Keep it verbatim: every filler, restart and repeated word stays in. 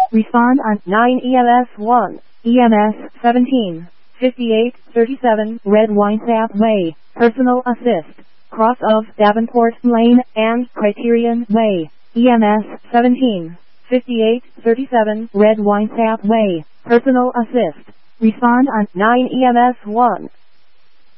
Respond on nine E M S one, E M S seventeen, fifty-eight thirty-seven Red Winesap Way, Personal Assist, cross of Davenport Lane and Criterion Way, E M S seventeen, fifty-eight thirty-seven Red Winesap Way, Personal Assist. Respond on nine E M S one.